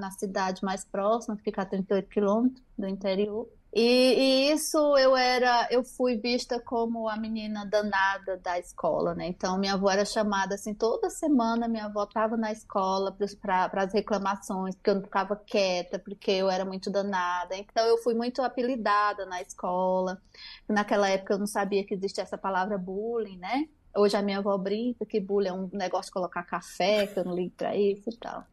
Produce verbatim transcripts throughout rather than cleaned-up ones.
na cidade mais próxima, que fica a trinta e oito quilômetros do interior. E, e isso eu era, eu fui vista como a menina danada da escola, né? Então minha avó era chamada assim toda semana, minha avó estava na escola para as reclamações, porque eu não ficava quieta, porque eu era muito danada. Então eu fui muito apelidada na escola. Naquela época eu não sabia que existia essa palavra bullying, né? Hoje a minha avó brinca que bullying é um negócio de colocar café, que eu não ligo para isso e tal.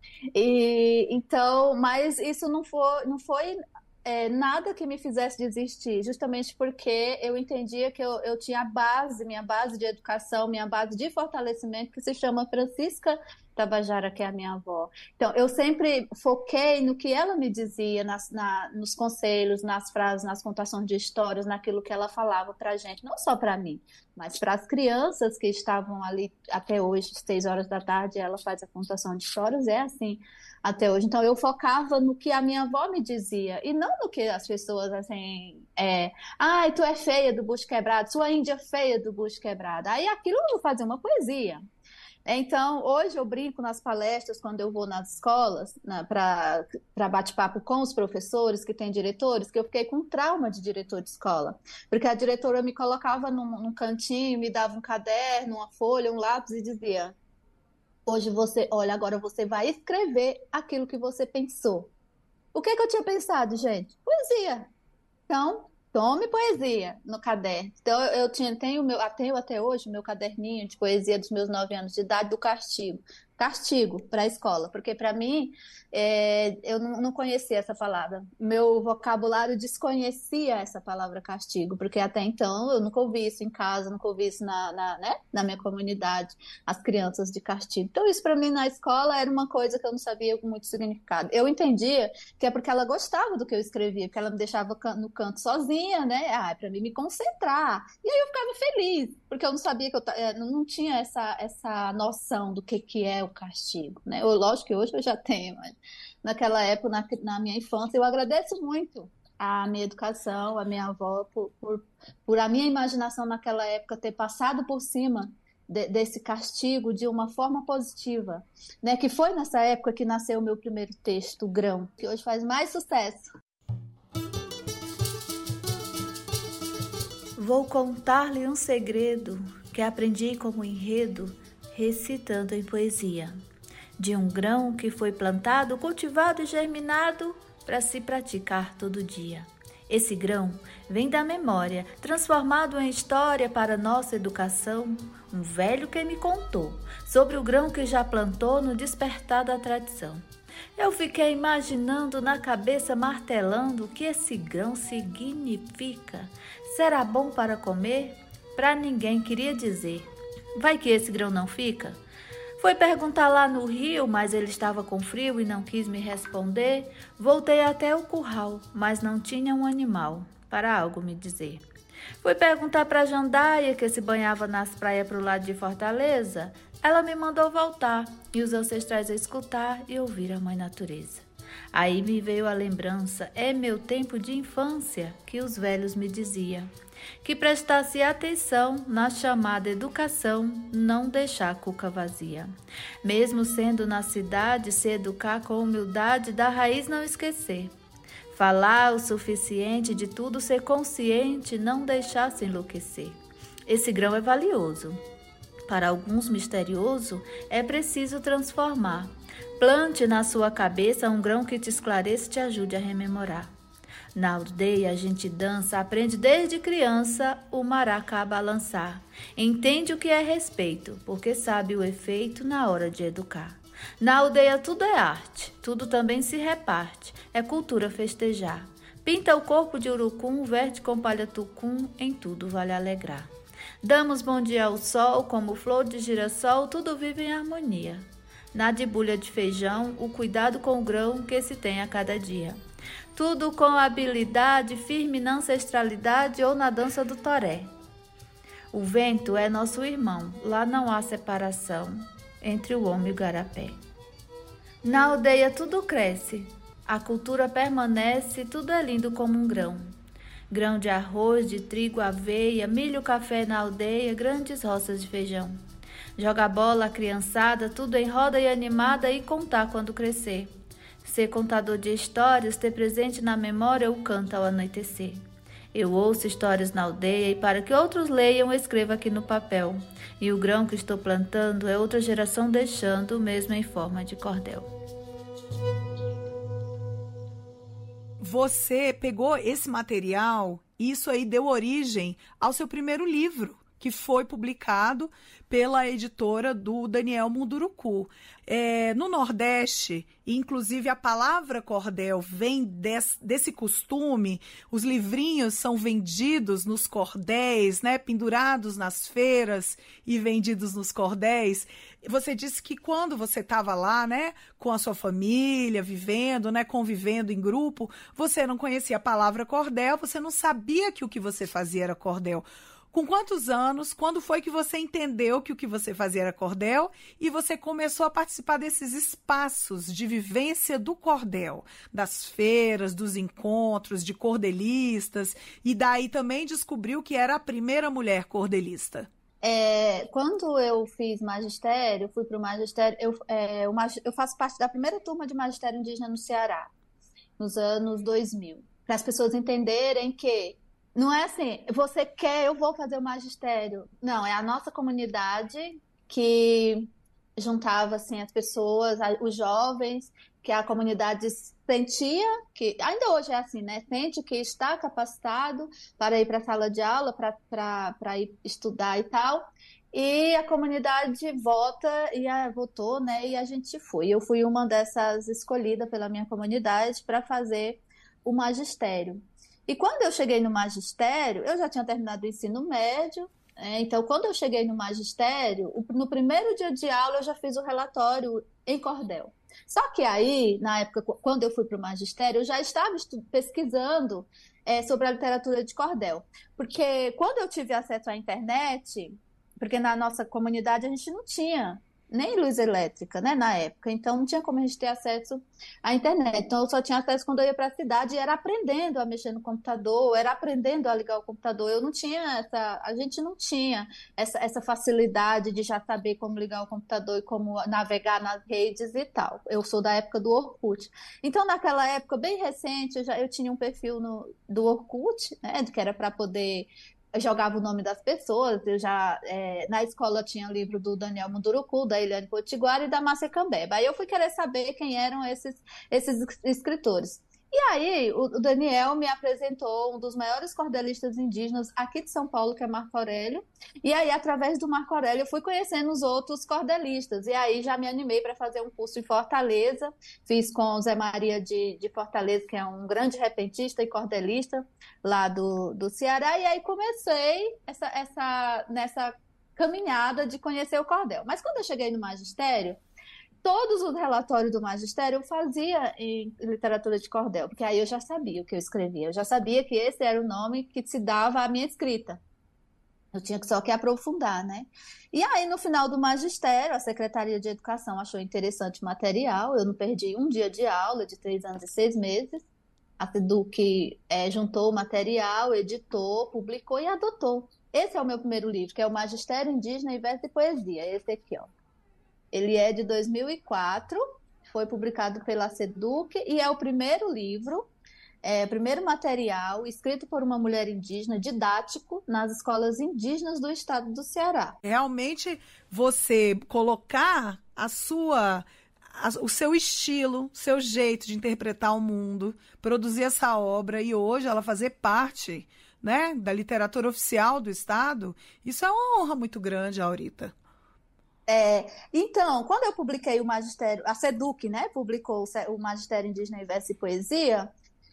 E então, mas isso não foi, não foi é, nada que me fizesse desistir, justamente porque eu entendia que eu, eu tinha a base, minha base de educação, minha base de fortalecimento, que se chama Francisca Tabajara, que é a minha avó. Então, eu sempre foquei no que ela me dizia, nas, na, nos conselhos, nas frases, nas contações de histórias, naquilo que ela falava para a gente, não só para mim, mas para as crianças que estavam ali até hoje, seis horas da tarde, ela faz a contação de histórias, é assim até hoje. Então, eu focava no que a minha avó me dizia, e não no que as pessoas, assim, é, ai, tu é feia do bucho quebrado, sua índia feia do bucho quebrado. Aí aquilo eu fazia uma poesia. Então, hoje eu brinco nas palestras, quando eu vou nas escolas, né, para bate-papo com os professores, que têm diretores, que eu fiquei com trauma de diretor de escola. Porque a diretora me colocava num, num cantinho, me dava um caderno, uma folha, um lápis e dizia: hoje você, olha, agora você vai escrever aquilo que você pensou. O que, que eu tinha pensado, gente? Poesia. Então, tome poesia no caderno. Então, eu, eu tinha, tenho, meu, tenho até hoje o meu caderninho de poesia dos meus nove anos de idade, do castigo. Castigo para a escola, porque para mim, é, eu não, não conhecia essa palavra. Meu vocabulário desconhecia essa palavra castigo, porque até então eu nunca ouvi isso em casa, nunca ouvi isso na, na, né, na minha comunidade, as crianças de castigo. Então, isso para mim na escola era uma coisa que eu não sabia com muito significado. Eu entendia que é porque ela gostava do que eu escrevia, porque ela me deixava no canto sozinha, né? Ah, para mim me concentrar. E aí eu ficava feliz, porque eu não sabia que eu não tinha essa, essa noção do que, que é o castigo, né? Eu, lógico que hoje eu já tenho, mas naquela época, na, na minha infância, eu agradeço muito a minha educação, a minha avó, por, por, por a minha imaginação naquela época ter passado por cima de, desse castigo de uma forma positiva, né? Que foi nessa época que nasceu o meu primeiro texto, Grão, que hoje faz mais sucesso. Vou contar-lhe um segredo que aprendi como enredo, recitando em poesia, de um grão que foi plantado, cultivado e germinado para se praticar todo dia. Esse grão vem da memória, transformado em história para nossa educação, um velho que me contou sobre o grão que já plantou no despertar da tradição. Eu fiquei imaginando na cabeça, martelando o que esse grão significa. Será bom para comer? Para ninguém queria dizer. Vai que esse grão não fica? Foi perguntar lá no rio, mas ele estava com frio e não quis me responder. Voltei até o curral, mas não tinha um animal para algo me dizer. Fui perguntar para a Jandaia, que se banhava nas praias para o lado de Fortaleza. Ela me mandou voltar e os ancestrais a escutar e ouvir a mãe natureza. Aí me veio a lembrança, é meu tempo de infância, que os velhos me diziam, que prestasse atenção na chamada educação, não deixar a cuca vazia. Mesmo sendo na cidade, se educar com humildade, da raiz não esquecer. Falar o suficiente, de tudo ser consciente, não deixar se enlouquecer. Esse grão é valioso. Para alguns misterioso, é preciso transformar. Plante na sua cabeça um grão que te esclareça e te ajude a rememorar. Na aldeia a gente dança, aprende desde criança o maracá a balançar. Entende o que é respeito, porque sabe o efeito na hora de educar. Na aldeia tudo é arte, tudo também se reparte, é cultura festejar. Pinta o corpo de urucum, verte com palha tucum, em tudo vale alegrar. Damos bom dia ao sol, como flor de girassol, tudo vive em harmonia. Na debulha de feijão, o cuidado com o grão que se tem a cada dia. Tudo com habilidade, firme na ancestralidade ou na dança do toré. O vento é nosso irmão, lá não há separação entre o homem e o garapé. Na aldeia tudo cresce, a cultura permanece, tudo é lindo como um grão. Grão de arroz, de trigo, aveia, milho, café na aldeia, grandes roças de feijão. Joga bola a criançada, tudo em roda e animada e contar quando crescer. Ser contador de histórias, ter presente na memória o canto ao anoitecer. Eu ouço histórias na aldeia e para que outros leiam, escrevo aqui no papel. E o grão que estou plantando é outra geração deixando, mesmo em forma de cordel. Você pegou esse material e isso aí deu origem ao seu primeiro livro, que foi publicado pela editora do Daniel Munduruku. É, no Nordeste, inclusive a palavra cordel vem des, desse costume, os livrinhos são vendidos nos cordéis, né, pendurados nas feiras e vendidos nos cordéis. Você disse que quando você estava lá, né, com a sua família, vivendo, né, convivendo em grupo, você não conhecia a palavra cordel, você não sabia que o que você fazia era cordel. Com quantos anos, quando foi que você entendeu que o que você fazia era cordel e você começou a participar desses espaços de vivência do cordel, das feiras, dos encontros de cordelistas, e daí também descobriu que era a primeira mulher cordelista? É, quando eu fiz magistério, fui para o magistério, eu, é, o mag... eu faço parte da primeira turma de magistério indígena no Ceará, nos anos dois mil, para as pessoas entenderem que não é assim, você quer, eu vou fazer o magistério. Não, é a nossa comunidade que juntava assim, as pessoas, os jovens, que a comunidade sentia, que ainda hoje é assim, né? Sente que está capacitado para ir para a sala de aula, para ir estudar e tal. E a comunidade vota e a, votou, né? E a gente foi. Eu fui uma dessas escolhidas pela minha comunidade para fazer o magistério. E quando eu cheguei no magistério, eu já tinha terminado o ensino médio, né? Então, quando eu cheguei no magistério, no primeiro dia de aula eu já fiz o relatório em cordel. Só que aí, na época, quando eu fui para o magistério, eu já estava pesquisando é, sobre a literatura de cordel. Porque quando eu tive acesso à internet, porque na nossa comunidade a gente não tinha nem luz elétrica, né, na época, então não tinha como a gente ter acesso à internet, então eu só tinha acesso quando eu ia para a cidade e era aprendendo a mexer no computador, era aprendendo a ligar o computador, eu não tinha essa, a gente não tinha essa, essa facilidade de já saber como ligar o computador e como navegar nas redes e tal, eu sou da época do Orkut, então naquela época bem recente, eu, já, eu tinha um perfil no, do Orkut, né, que era para poder eu jogava o nome das pessoas, eu já, é, na escola tinha o livro do Daniel Munduruku, da Eliane Potiguara e da Márcia Cambeba. Aí eu fui querer saber quem eram esses, esses escritores. E aí o, o Daniel me apresentou um dos maiores cordelistas indígenas aqui de São Paulo, que é Marco Aurélio. E aí, através do Marco Aurélio, eu fui conhecendo os outros cordelistas. E aí já me animei para fazer um curso em Fortaleza. Fiz com o Zé Maria de, de Fortaleza, que é um grande repentista e cordelista lá do, do Ceará. E aí comecei essa, essa, nessa caminhada de conhecer o cordel. Mas quando eu cheguei no magistério, todos os relatórios do magistério eu fazia em literatura de cordel, porque aí eu já sabia o que eu escrevia, eu já sabia que esse era o nome que se dava à minha escrita. Eu tinha só que aprofundar, né? E aí, no final do magistério, a Secretaria de Educação achou interessante o material, eu não perdi um dia de aula, de três anos e seis meses. A SEDUC é, juntou o material, editou, publicou e adotou. Esse é o meu primeiro livro, que é o Magistério Indígena em Verso e Poesia, esse aqui, ó. Ele é de dois mil e quatro, foi publicado pela SEDUC e é o primeiro livro, é, o primeiro material escrito por uma mulher indígena, didático, nas escolas indígenas do estado do Ceará. Realmente, você colocar a sua, a, o seu estilo, seu jeito de interpretar o mundo, produzir essa obra e hoje ela fazer parte, né, da literatura oficial do estado, isso é uma honra muito grande, Aurita. É, então, quando eu publiquei o Magistério, a SEDUC, né, publicou o Magistério Indígena em Verso e Poesia,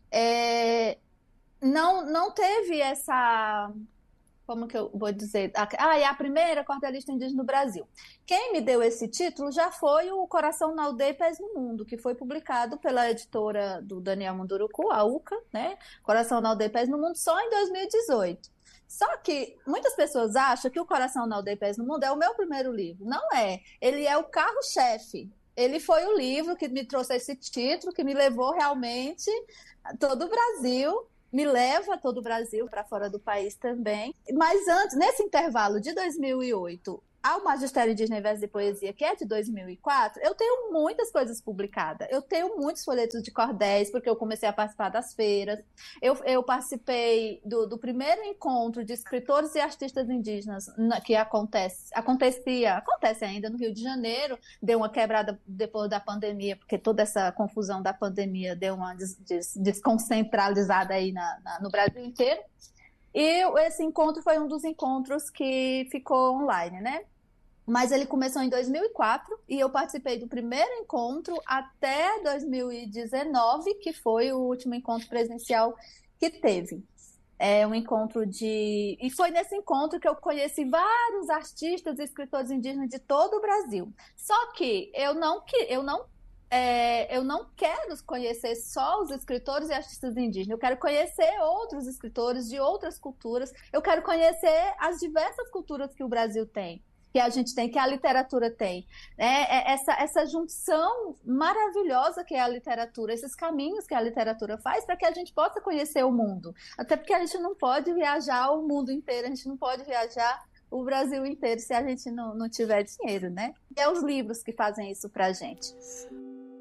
é, não, não teve essa, como que eu vou dizer, ah, é a primeira cordelista indígena do Brasil. Quem me deu esse título já foi o Coração na Aldeia e Pés no Mundo, que foi publicado pela editora do Daniel Munduruku, a UCA, né, Coração na Aldeia e Pés no Mundo, só em dois mil e dezoito. Só que muitas pessoas acham que o Coração na Aldeia e Pés no Mundo é o meu primeiro livro. Não é. Ele é o carro-chefe. Ele foi o livro que me trouxe esse título, que me levou realmente a todo o Brasil, me leva a todo o Brasil, para fora do país também. Mas antes, nesse intervalo de dois mil e oito ao Magistério Indígena em Verso de Poesia, que é de dois mil e quatro, eu tenho muitas coisas publicadas. Eu tenho muitos folhetos de cordéis, porque eu comecei a participar das feiras. Eu, eu participei do, do primeiro encontro de escritores e artistas indígenas que acontece, acontecia, acontece ainda no Rio de Janeiro. Deu uma quebrada depois da pandemia, porque toda essa confusão da pandemia deu uma des, des, desconcentralizada aí na, na, no Brasil inteiro. E esse encontro foi um dos encontros que ficou online, né? Mas ele começou em dois mil e quatro e eu participei do primeiro encontro até dois mil e dezenove, que foi o último encontro presencial que teve. É um encontro de... E foi nesse encontro que eu conheci vários artistas e escritores indígenas de todo o Brasil. Só que eu não... Eu não É, eu não quero conhecer só os escritores e artistas indígenas, eu quero conhecer outros escritores de outras culturas, eu quero conhecer as diversas culturas que o Brasil tem, que a gente tem, que a literatura tem. É, essa, essa junção maravilhosa que é a literatura, esses caminhos que a literatura faz para que a gente possa conhecer o mundo. Até porque a gente não pode viajar o mundo inteiro, a gente não pode viajar o Brasil inteiro se a gente não, não tiver dinheiro, né? E é os livros que fazem isso pra gente.